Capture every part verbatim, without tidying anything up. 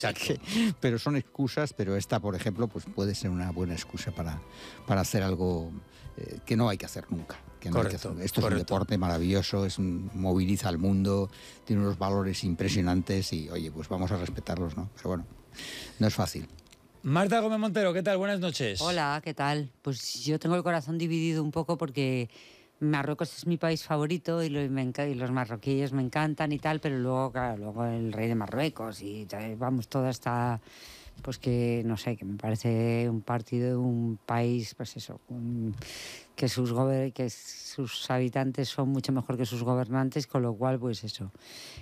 Que, pero son excusas, pero esta, por ejemplo, pues puede ser una buena excusa para, para hacer algo eh, que no hay que hacer nunca. Que no correcto, hay que hacer. Esto correcto. es un deporte maravilloso, es un, moviliza al mundo, tiene unos valores impresionantes y, oye, pues vamos a respetarlos, ¿no? Pero bueno, no es fácil. Marta Gómez Montero, ¿qué tal? Buenas noches. Hola, ¿qué tal? Pues yo tengo el corazón dividido un poco porque Marruecos es mi país favorito y, lo, me enca- y los marroquíes me encantan y tal, pero luego, claro, luego el rey de Marruecos y vamos, toda esta... Pues que, no sé, que me parece un partido, un país, pues eso, un, que, sus gober- que sus habitantes son mucho mejor que sus gobernantes, con lo cual, pues eso,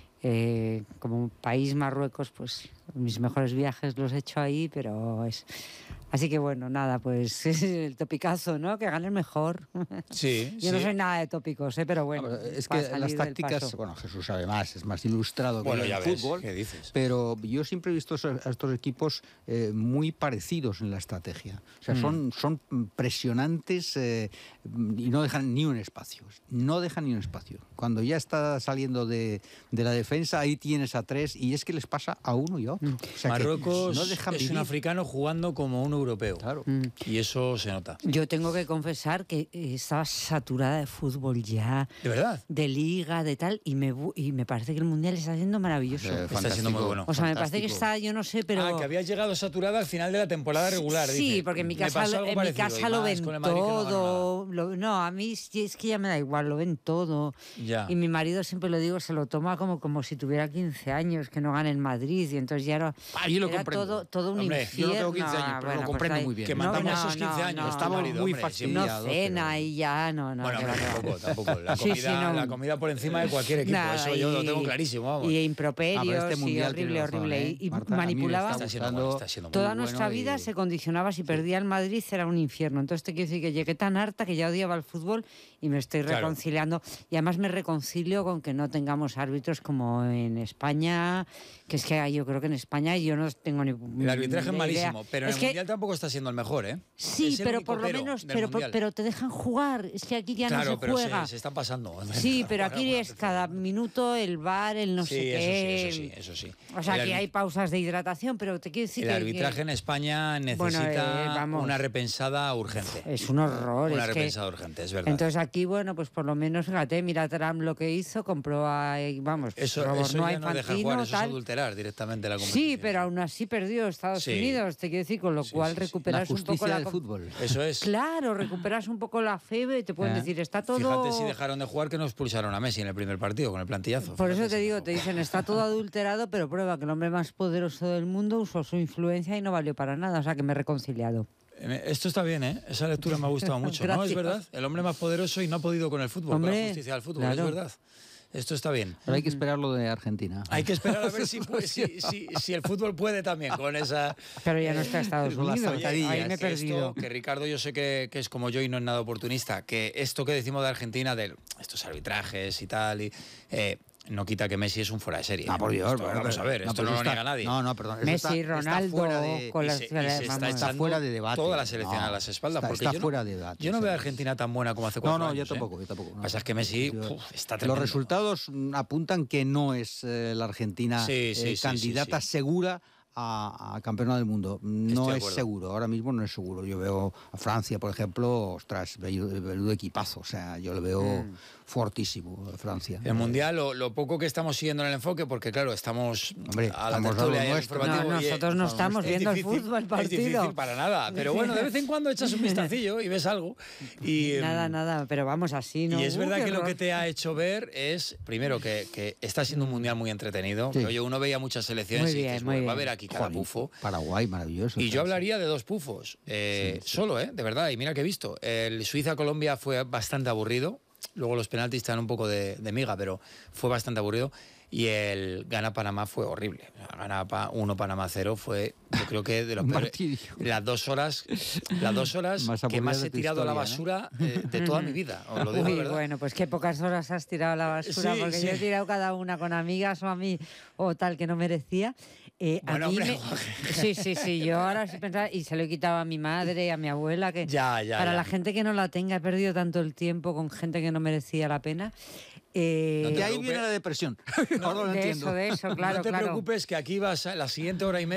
eh, como país Marruecos, pues mis mejores viajes los he hecho ahí, pero es... Así que bueno, nada, pues el topicazo, ¿no? Que gane el mejor. Sí, Yo sí. no soy nada de tópicos, ¿eh? Pero bueno. No, pero es para que salir las del tácticas, paso. bueno, Jesús sabe más, es más ilustrado Bueno, que ya el ves, fútbol. ¿qué dices? Pero yo siempre he visto a estos equipos eh, muy parecidos en la estrategia. O sea, Mm. son, son presionantes eh, y no dejan ni un espacio. No dejan ni un espacio. Cuando ya está saliendo de, de la defensa, ahí tienes a tres y es que les pasa a uno y a otro. O sea, que Marruecos no dejan es vivir. un africano jugando como un europeo. Claro. Mm. Y eso se nota. Yo tengo que confesar que eh, estaba saturada de fútbol ya, ¿De verdad? de liga, de tal, y me, bu- y me parece que el Mundial está siendo maravilloso. Eh, Está siendo muy bueno. O sea, me parece que fantástico. está, yo no sé, pero... Ah, que había llegado saturada al final de la temporada regular. Sí, dice. porque en mi Me casa, pasó algo en mi parecido, casa y lo más ven con el Madrid que no ganó todo. Lo- no, a mí sí, es que ya me da igual, lo ven todo. Ya. Y mi marido, siempre lo digo, se lo toma como, como si tuviera quince años, que no gane en Madrid. Y entonces ya era, Ah, yo lo era comprendo. todo, todo un Hombre, infierno. yo no tengo quince años, pero lo pues comprendo ahí- muy bien. Que No, matamos no, esos quince no, años. no, Estamos no, muy hombre, fastidiados. No cena pero- y ya, no, no. Bueno, que va, hombre, que va. tampoco, tampoco. La Sí, comida, sí, no. la comida por encima de cualquier equipo. Nada, Eso yo lo y- tengo clarísimo, vamos. Y Ah, improperios, pero este y mundial horrible, tiene razón, horrible. ¿eh? Y Marta, a mí me manipulaba... está Está siendo gustando bueno, está siendo muy Toda muy nuestra bueno vida y- se condicionaba si perdía el Madrid era un infierno. Entonces te quiero decir que llegué tan harta que ya odiaba el fútbol y me estoy Claro. reconciliando. Y además me reconcilio con que no tengamos árbitros como en España, que es que yo creo que en España yo no tengo ni El arbitraje es ni idea. malísimo, pero en Es el que- Mundial tampoco está siendo el mejor, ¿eh? Sí, Es el pero único por lo pero menos, del pero, por- Mundial. pero te dejan jugar. Es que aquí ya Claro, no se pero juega. se, se están pasando. Sí, pero aquí Ahora, es bueno, cada minuto el bar, el no Sí, sé qué. eso sí, eso sí, eso sí. O sea, El aquí arbi- hay pausas de hidratación, pero te quiero decir El que... arbitraje que en España necesita Bueno, eh, vamos. una repensada urgente. es un horror. Una es que- repensada urgente, es verdad. Entonces aquí, bueno, pues por lo menos, fíjate, mira Trump lo que hizo, compró a, vamos, eso sobornó eso a ya no deja Infantino, jugar, eso es tal. adulterar directamente la competición. Sí, pero aún así perdió Estados Sí. Unidos, te quiero decir, con lo Sí, cual sí, sí. La recuperas un poco justicia la... del con- fútbol. Eso es. Claro, recuperas un poco la fe y te pueden Eh. decir, está todo... Fíjate si dejaron de jugar que no expulsaron a Messi en el primer partido con el plantillazo. Por eso Fíjate te si digo, no. te dicen, está todo adulterado, pero prueba que el hombre más poderoso del mundo usó su influencia y no valió para nada, o sea que me he reconciliado. Eh, Esto está bien, ¿eh? Esa lectura me ha gustado mucho. ¿No? Es Gracias. verdad. El hombre más poderoso y no ha podido con el fútbol, con la Hombre, justicia del fútbol. claro. Es verdad. Esto está bien. Pero hay que esperar lo de Argentina. Hay que esperar a ver si, puede- si, si, si el fútbol puede también con esa... Pero ya no está Estados Con las Unidos, zancadillas. ahí me he que esto- perdido. que Ricardo, yo sé que, que es como yo y no es nada oportunista, que esto que decimos de Argentina, de estos arbitrajes y tal, y, eh, no quita que Messi es un fuera de serie. Ah, por Dios. Esto, bueno, vamos a ver, no, esto pero no lo está- niega nadie. No, no, perdón. eso Messi, está- está Ronaldo, fuera de- con Y las... se, y se está vamos. Está echando fuera de debate. toda la selección No, a las espaldas. está- porque está yo no- fuera de debate, Yo no sí. veo a Argentina tan buena como hace No, cuatro no, años. yo ¿eh? tampoco, yo tampoco. no. Pasa es que Messi Yo- uf, está Los tremendo. resultados mm, apuntan que no es eh, la Argentina Sí, sí, eh, sí, candidata sí, sí. segura a, a campeona del mundo. No Estoy de es acuerdo. seguro, ahora mismo no es seguro. Yo veo a Francia, por ejemplo, ostras, menudo equipazo. O sea, yo lo veo Mm. fortísimo, Francia. El Mundial, lo, lo poco que estamos siguiendo en el enfoque, porque claro, estamos Hombre, a la estamos a tertulia lo y al nuestro. informativo No, y, eh, nosotros no es estamos viendo el difícil, fútbol, el Es partido. difícil para nada, pero bueno, de vez en cuando echas un vistacillo y ves algo. Y, em, Nada, nada, pero vamos así, ¿no? Y es Uh, verdad qué que lo horror. que te ha hecho ver es, primero, que, que está siendo un mundial muy entretenido. Sí. Que, oye, uno veía muchas selecciones Muy y bien, dices, muy bueno, va a bien. haber aquí cada Joder, pufo. Paraguay, maravilloso. Y yo Francia. hablaría de dos pufos, eh, Sí, sí. solo, ¿eh? De verdad, y mira que he visto. El Suiza-Colombia fue bastante aburrido. Luego los penaltis te dan un poco de, de miga, pero fue bastante aburrido. Y el Ghana-Panamá fue horrible. Ghana uno, Panamá cero fue, yo creo que de los Un peores. martirio. Las dos horas, las dos horas Más que aburridas más de he tu tirado a la historia, basura eh, de toda mi vida. Os lo digo de Uy, verdad. bueno, pues qué pocas horas has tirado a la basura, Sí, porque sí. yo he tirado cada una con amigas o a mí o tal que no merecía. Eh, a Bueno, mí hombre, me- Jorge. Sí, sí, sí, yo ahora sí pensaba, y se lo he quitado a mi madre y a mi abuela, que Ya, ya, para ya. la gente que no la tenga, he perdido tanto el tiempo con gente que no merecía la pena. Eh, No De te ahí preocupes. viene la depresión. Ahora lo de entiendo. eso, de eso, claro, no te claro. preocupes que aquí vas a la siguiente hora y media.